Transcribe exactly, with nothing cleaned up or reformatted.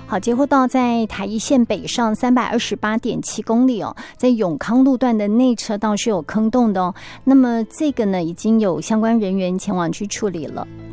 好，接获到在台一线北上三百二十八点七公里哦，在永康路段的内车道是有坑洞的哦。那么这个呢，已经有相关人员前往去处理了。